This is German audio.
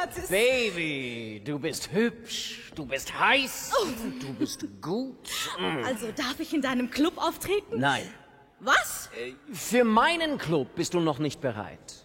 Curtis. Baby, du bist hübsch, du bist heiß, du bist gut. Also darf ich in deinem Club auftreten? Nein, Was? für meinen Club bist du noch nicht bereit.